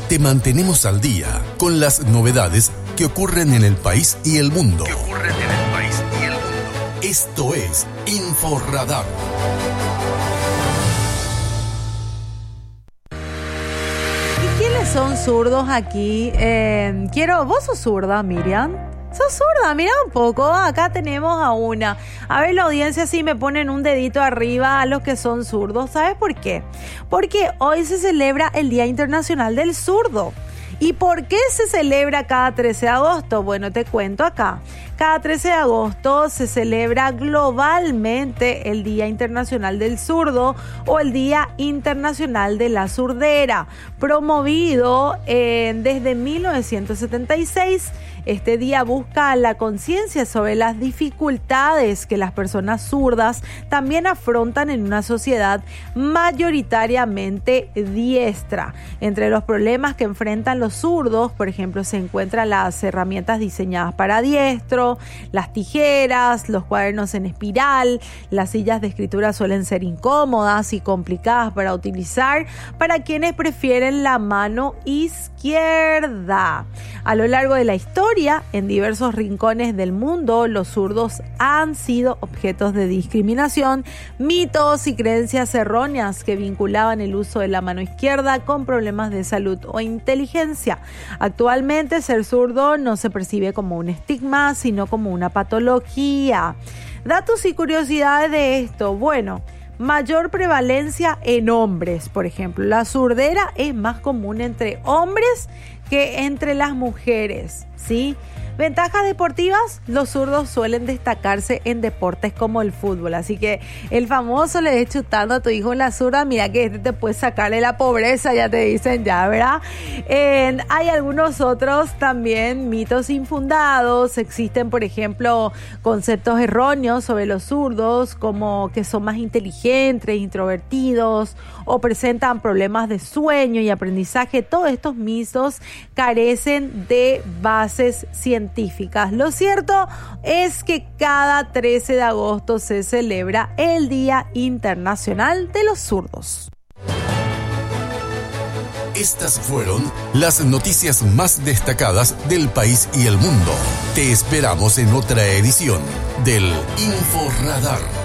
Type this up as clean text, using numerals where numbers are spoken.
te mantenemos al día con las novedades que ocurren en el país y el mundo. Esto es InfoRadar. ¿Y quiénes son zurdos aquí? ¿Vos sos zurda, Miriam? ¿Sos zurda? Mira un poco, acá tenemos a una. A ver, la audiencia sí me ponen un dedito arriba a los que son zurdos. ¿Sabes por qué? Porque hoy se celebra el Día Internacional del Zurdo. ¿Y por qué se celebra cada 13 de agosto? Bueno, te cuento acá. Cada 13 de agosto se celebra globalmente el Día Internacional del Zurdo o el Día Internacional de la Surdera, promovido desde 1976. Este día busca la conciencia sobre las dificultades que las personas zurdas también afrontan en una sociedad mayoritariamente diestra. Entre los problemas que enfrentan los zurdos, por ejemplo, se encuentran las herramientas diseñadas para diestro, las tijeras, los cuadernos en espiral. Las sillas de escritura suelen ser incómodas y complicadas para utilizar para quienes prefieren la mano izquierda. A lo largo de la historia, en diversos rincones del mundo, los zurdos han sido objetos de discriminación, mitos y creencias erróneas que vinculaban el uso de la mano izquierda con problemas de salud o inteligencia. Actualmente, ser zurdo no se percibe como un estigma, sino como una patología. Datos y curiosidades de esto. Bueno, mayor prevalencia en hombres, por ejemplo. La surdera es más común entre hombres que entre las mujeres, ¿sí? Ventajas deportivas: los zurdos suelen destacarse en deportes como el fútbol. Así que el famoso le des chutando a tu hijo en la zurda, mira que te puede sacar de la pobreza, ya te dicen ya, ¿verdad? Hay algunos otros también mitos infundados. Existen, por ejemplo, conceptos erróneos sobre los zurdos, como que son más inteligentes, introvertidos o presentan problemas de sueño y aprendizaje. Todos estos mitos carecen de bases científicas. Lo cierto es que cada 13 de agosto se celebra el Día Internacional de los Zurdos. Estas fueron las noticias más destacadas del país y el mundo. Te esperamos en otra edición del InfoRadar.